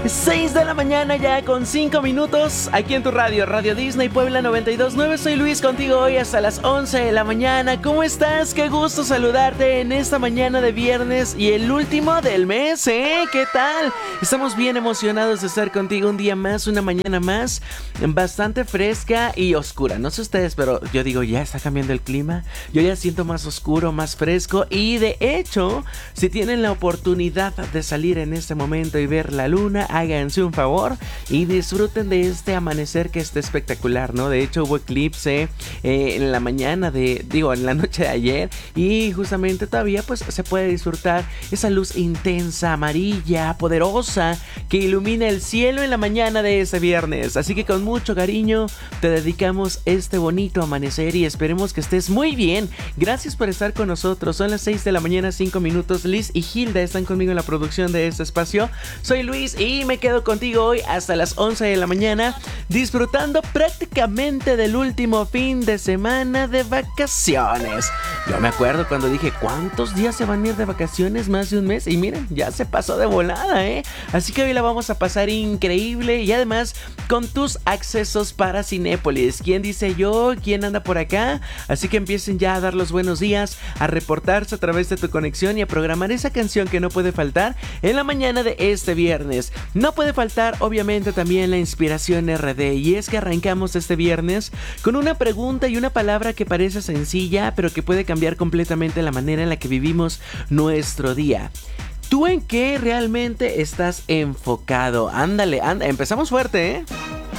6 de la mañana ya con 5 minutos aquí en tu radio, Radio Disney Puebla 92.9. Soy Luis contigo hoy hasta las 11 de la mañana. ¿Cómo estás? Qué gusto saludarte en esta mañana de viernes y el último del mes, ¿eh? ¿Qué tal? Estamos bien emocionados de estar contigo un día más, una mañana más, bastante fresca y oscura. No sé ustedes, pero yo digo, ya está cambiando el clima. Yo ya siento más oscuro, más fresco y de hecho, si tienen la oportunidad de salir en este momento y ver la luna, háganse un favor y disfruten de este amanecer que está espectacular, ¿no? De hecho hubo eclipse en la mañana en la noche de ayer y justamente todavía pues se puede disfrutar esa luz intensa, amarilla, poderosa que ilumina el cielo en la mañana de este viernes. Así que con mucho cariño te dedicamos este bonito amanecer y esperemos que estés muy bien. Gracias por estar con nosotros. Son las 6 de la mañana, 5 minutos. Liz y Hilda están conmigo en la producción de este espacio. Soy Luis y me quedo contigo hoy hasta las 11 de la mañana disfrutando prácticamente del último fin de semana de vacaciones. Yo me acuerdo cuando dije, ¿cuántos días se van a ir de vacaciones? Más de un mes. Y miren, ya se pasó de volada, ¿eh? Así que hoy la vamos a pasar increíble y además con tus accesos para Cinépolis. ¿Quién dice yo? ¿Quién anda por acá? Así que empiecen ya a dar los buenos días, a reportarse a través de tu conexión y a programar esa canción que no puede faltar en la mañana de este viernes. No puede faltar obviamente también la inspiración RD y es que arrancamos este viernes con una pregunta y una palabra que parece sencilla pero que puede cambiar completamente la manera en la que vivimos nuestro día. ¿Tú en qué realmente estás enfocado? Ándale, empezamos fuerte, ¿eh?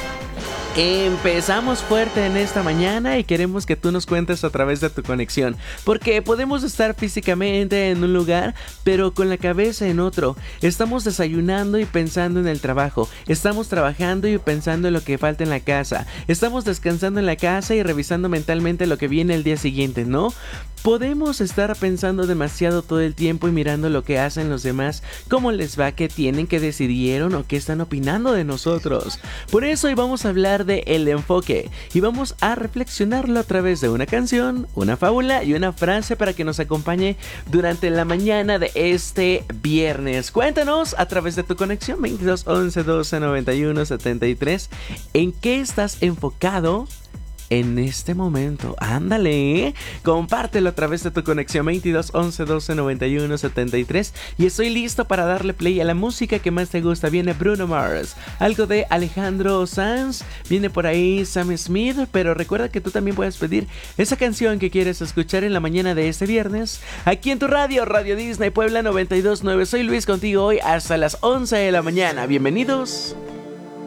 Empezamos fuerte en esta mañana y queremos que tú nos cuentes a través de tu conexión, porque podemos estar físicamente en un lugar pero con la cabeza en otro. Estamos desayunando y pensando en el trabajo, estamos trabajando y pensando en lo que falta en la casa, estamos descansando en la casa y revisando mentalmente lo que viene el día siguiente, ¿no? Podemos estar pensando demasiado todo el tiempo y mirando lo que hacen los demás, cómo les va, qué tienen, qué decidieron o qué están opinando de nosotros. Por eso hoy vamos a hablar de el enfoque y vamos a reflexionarlo a través de una canción, una fábula y una frase para que nos acompañe durante la mañana de este viernes. Cuéntanos a través de tu conexión 22 11 12 91 73 en qué estás enfocado en este momento. Ándale, compártelo a través de tu conexión 22 11 12 91 73 y estoy listo para darle play a la música que más te gusta. Viene Bruno Mars, algo de Alejandro Sanz, viene por ahí Sam Smith, pero recuerda que tú también puedes pedir esa canción que quieres escuchar en la mañana de este viernes aquí en tu radio, Radio Disney Puebla 92.9. Soy Luis contigo hoy hasta las 11 de la mañana. Bienvenidos.